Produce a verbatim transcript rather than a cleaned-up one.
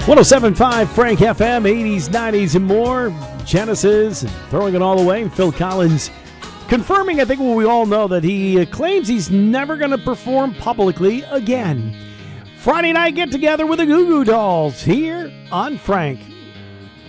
oh seven point five Frank F M, eighties, nineties, and more. Genesis, and throwing it all away. Phil Collins confirming, I think, what we all know, that he uh, claims he's never going to perform publicly again. Friday night get-together with the Goo Goo Dolls here on Frank